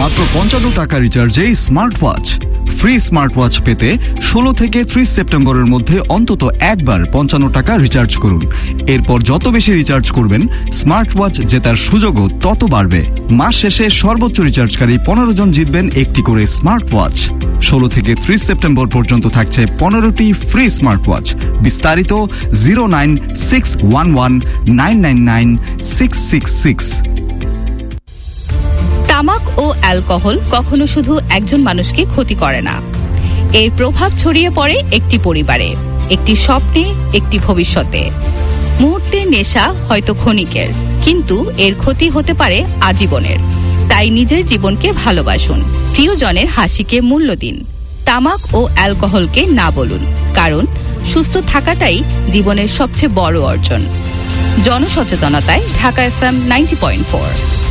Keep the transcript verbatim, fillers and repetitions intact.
মাত্র পঞ্চান্ন টাকা রিচার্জে smart watch. Free smart watch পেতে ষোলো থেকে ত্রিশ সেপ্টেম্বরের মধ্যে অন্তত একবার পঞ্চান্ন টাকা রিচার্জ করুন। এরপর যত বেশি রিচার্জ করবেন স্মার্ট ওয়াচ জেতার সুযোগও তত বাড়বে। মাস শেষে সর্বোচ্চ রিচার্জকারী পনেরো জন জিতবেন একটি করে স্মার্ট ওয়াচ। ষোলো থেকে ত্রিশ সেপ্টেম্বর পর্যন্ত থাকছে পনেরোটি ফ্রি স্মার্ট ওয়াচ। বিস্তারিত zero nine six one one nine nine nine six six six. তামাক ও অ্যালকোহল কখনো শুধু একজন মানুষকে ক্ষতি করে না, এর প্রভাব ছড়িয়ে পড়ে একটি পরিবারে, একটি স্বপ্নে, একটি ভবিষ্যতে। মুহূর্তের নেশা হয়তো ক্ষণিকের, কিন্তু এর ক্ষতি হতে পারে আজীবনের। তাই নিজের জীবনকে ভালোবাসুন, প্রিয়জনের হাসিকে মূল্য দিন। তামাক ও অ্যালকোহলকে না বলুন, কারণ সুস্থ থাকাটাই জীবনের সবচেয়ে বড় অর্জন। জনসচেতনতায় Dhaka FM ninety point four.